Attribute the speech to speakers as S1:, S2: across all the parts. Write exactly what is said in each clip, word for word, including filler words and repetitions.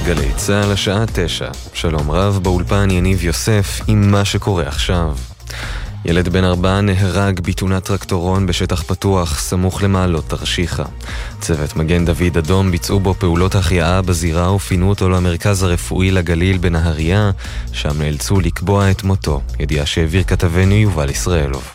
S1: גלי צהל השעה תשע. שלום רב, באולפן יניב יוסף עם מה שקורה עכשיו. ילד בן ארבע נהרג בתאונת טרקטורון בשטח פתוח סמוך למעלות תרשיחא. צוות מגן דוד אדום ביצעו בו פעולות החייאה בזירה ופינו אותו למרכז הרפואי לגליל בנהריה, שם נאלצו לקבוע את מותו. ידיעה שהעביר כתבנו יובל ישראלוב.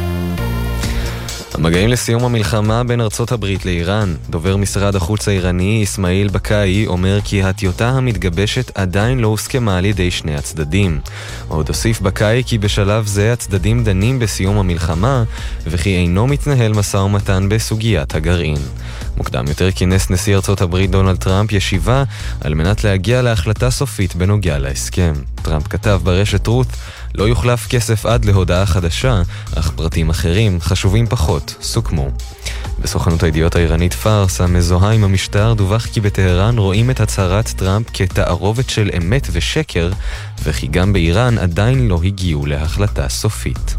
S1: המגעים לסיום המלחמה בין ארצות הברית לאיראן. דובר משרד החוץ האיראני אסמאעיל בקאי אומר כי הטיוטה המתגבשת עדיין לא הוסכמה על ידי שני הצדדים. עוד הוסיף בקאי כי בשלב זה הצדדים דנים בסיום המלחמה וכי אינו מתנהל משא ומתן בסוגיית הגרעין. מוקדם יותר כינס נשיא ארצות הברית דונלד טראמפ ישיבה על מנת להגיע להחלטה סופית בנוגע להסכם. טראמפ כתב ברשת רות: לא יוחלף כסף עד להודעה חדשה, אך פרטים אחרים חשובים פחות סוכמו. בסוכנות הידיעות האיראנית פארס המזוהה עם המשטר דווח כי בטהרן רואים את הצהרת טראמפ כתערובת של אמת ושקר, וכי גם באיראן עדיין לא הגיעו להחלטה סופית.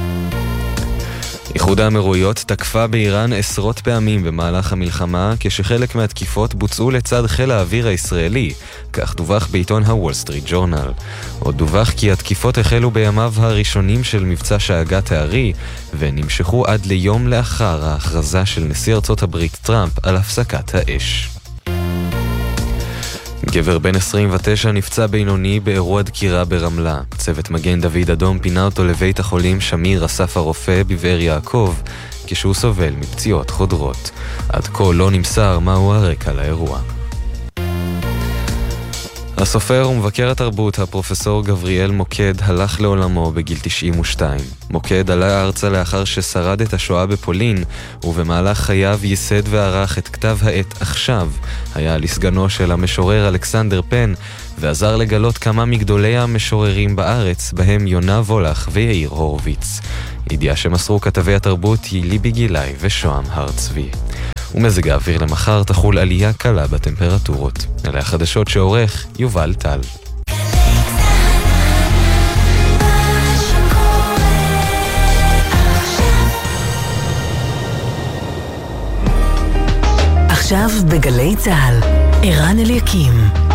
S1: איחוד האמירויות תקפה באיראן עשרות פעמים במהלך המלחמה, כשחלק מהתקיפות בוצעו לצד חיל האוויר הישראלי, כך דווח בעיתון הוול סטריט ג'ורנל. עוד דווח כי התקיפות החלו בימיו הראשונים של מבצע שאגת הערי, ונמשכו עד ליום לאחר ההכרזה של נשיא ארצות הברית טראמפ על הפסקת האש. גבר בן עשרים ותשע נפצע בינוני באירוע דקירה ברמלה. צוות מגן דוד אדום פינה אותו לבית החולים שמיר אסף הרופא בבאר יעקב, כשהוא סובל מפציעות חודרות. עד כה לא נמסר מהו הרקע לאירוע. הסופר ומבקר התרבות הפרופסור גבריאל מוקד הלך לעולמו בגיל תשעים ושתיים. מוקד עלה ארצה לאחר ששרד את השואה בפולין, ובמהלך חייו ייסד וערך את כתב העת עכשיו. היה לסגנו של המשורר אלכסנדר פן, ועזר לגלות כמה מגדולי המשוררים בארץ, בהם יונה וולך ויאיר הורוביץ. ידיעה שמסרו כתבי התרבות היא ליבי גילאי ושוהם הר צבי. ומזג האוויר למחר תחול עלייה קלה בטמפרטורות. אלה החדשות שעורך יובל טל.
S2: עכשיו בגלי צהל, ערן אליקים.